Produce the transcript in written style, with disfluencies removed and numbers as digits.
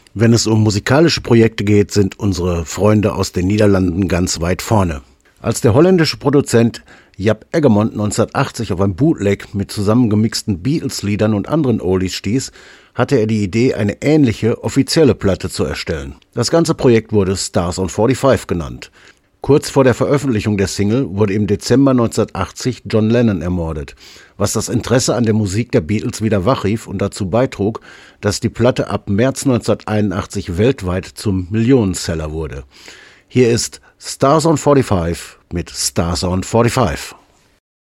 Wenn es um musikalische Projekte geht, sind unsere Freunde aus den Niederlanden ganz weit vorne. Als der holländische Produzent Jaap Eggermont 1980 auf ein Bootleg mit zusammengemixten Beatles-Liedern und anderen Oldies stieß, hatte er die Idee, eine ähnliche, offizielle Platte zu erstellen. Das ganze Projekt wurde Stars on 45 genannt. Kurz vor der Veröffentlichung der Single wurde im Dezember 1980 John Lennon ermordet, was das Interesse an der Musik der Beatles wieder wachrief und dazu beitrug, dass die Platte ab März 1981 weltweit zum Millionenseller wurde. Hier ist Stars on 45 mit Stars on 45.